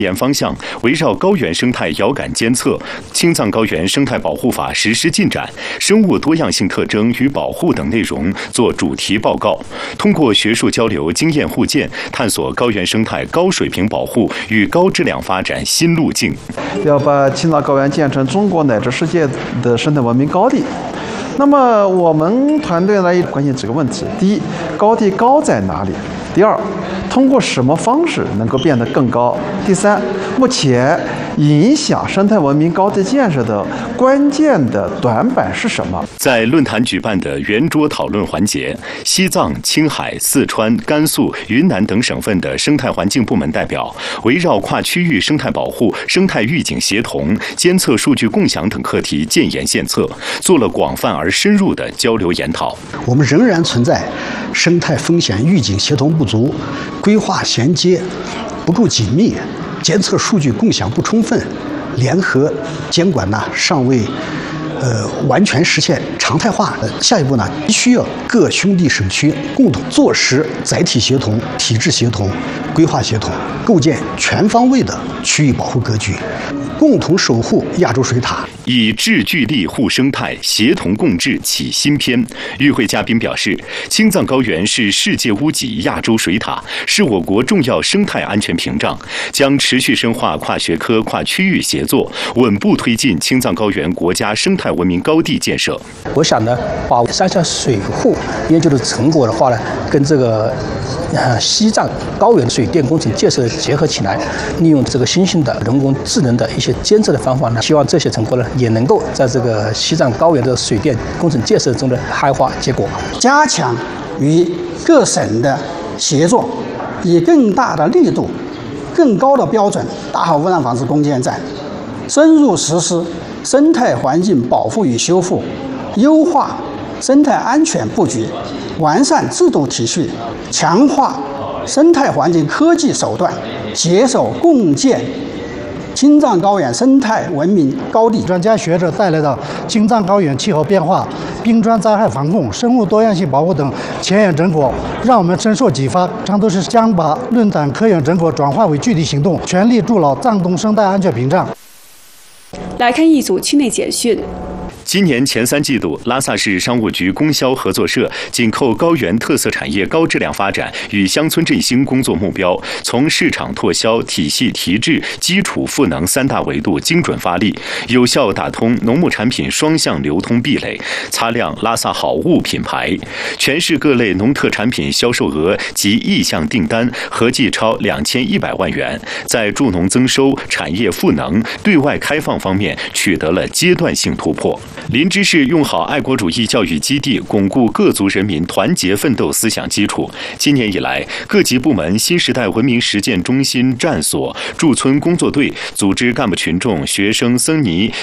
研方向围绕高原生态遥感监测、青藏高原生态保护法实施进展、生物多样性特征与保护等内容做主题报告，通过学术交流、经验互鉴，探索高原生态高水平保护与高质量发展新路径。 要把青藏高原建成中国乃至世界的生态文明高地。那么我们团队呢，也关心几个问题：第一，高地高在哪里？第二，通过什么方式能够变得更高？第三，目前影响生态文明高地建设的关键的短板是什么？ 在论坛举办的圆桌讨论环节，西藏、青海、四川、甘肃、云南等省份的生态环境部门代表围绕跨区域生态保护、生态预警协同、监测数据共享等课题建言献策，做了广泛而深入的交流研讨。 我们仍然存在生态风险预警协同不足、规划衔接不够紧密、监测数据共享不充分、联合监管尚未完全实现常态化。下一步必须要各兄弟省区共同坐实载体协同、体制协同、规划协同，构建全方位的区域保护格局，共同守护亚洲水塔。 以智聚力护生态，协同共治启新篇。与会嘉宾表示，青藏高原是世界屋脊、亚洲水塔，是我国重要生态安全屏障，将持续深化跨学科、跨区域协作，稳步推进青藏高原国家生态文明高地建设。 我想呢，把三项水护研究的成果的话呢，跟这个西藏高原水电工程建设结合起来，利用这个新兴的人工智能的一些监测的方法呢，希望这些成果呢也能够在这个西藏高原的水电工程建设中的开花结果。 加强与各省的协作，以更大的力度、更高的标准打好污染防治攻坚战，深入实施生态环境保护与修复，优化生态安全布局，完善制度体系，强化生态环境科技手段，携手共建青藏高原生态文明高地。 专家学者带来的青藏高原气候变化、冰川灾害防控、生物多样性保护等前沿成果，让我们深受启发。常都是将把论坛科研成果转化为具体行动，全力筑牢藏东生态安全屏障。 来看一组区内简讯。 今年前3季度，拉萨市商务局供销合作社紧扣高原特色产业高质量发展与乡村振兴工作目标，从市场拓销、体系提质、基础赋能3大维度精准发力，有效打通农牧产品双向流通壁垒，擦亮拉萨好物品牌。全市各类农特产品销售额及意向订单合计超2100万元，在助农增收、产业赋能、对外开放方面取得了阶段性突破。林芝市用好爱国主义教育基地，巩固各族人民团结奋斗思想基础。今年以来，各级部门新时代文明实践中心站所、驻村工作队组织干部群众、学生、僧尼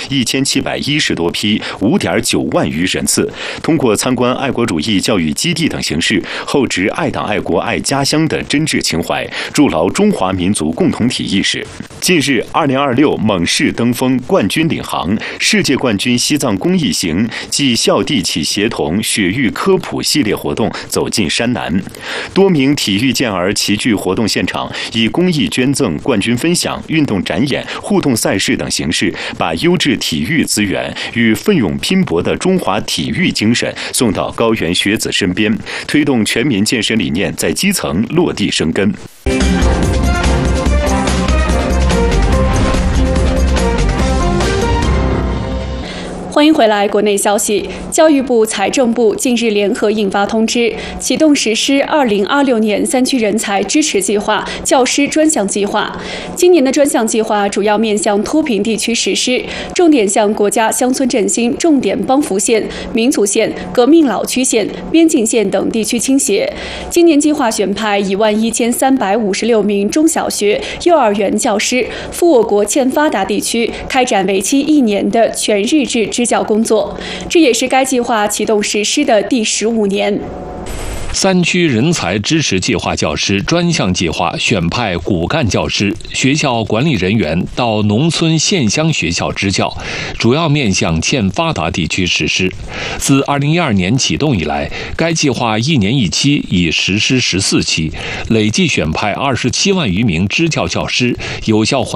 1710多批，5.9万余人次，通过参观爱国主义教育基地等形式，厚植爱党爱国爱家乡的真挚情怀，筑牢中华民族共同体意识。近日，2026蒙市登峰冠军领航，世界冠军西藏公益行暨校地起协同雪域科普系列活动走进山南，多名体育健儿齐聚活动现场，以公益捐赠、冠军分享、运动展演、互动赛事等形式，把优质体育资源与奋勇拼搏的中华体育精神送到高原学子身边，推动全民健身理念在基层落地生根。 欢迎回来。国内消息，教育部、财政部近日联合印发通知，启动实施2026年3区人才支持计划、教师专项计划。今年的专项计划主要面向脱贫地区实施，重点向国家乡村振兴重点帮扶县、民族县、革命老区县、边境县等地区倾斜。今年计划选派11356名中小学、幼儿园教师赴我国欠发达地区开展为期1年的全日制支教工作，这也是该计划启动实施的第15年。 3区人才支持计划教师专项计划选派骨干教师、学校管理人员到农村县乡学校支教，主要面向欠发达地区实施。自2012年启动以来，该计划1年1期，已实施14期，累计选派27万余名支教教师，有效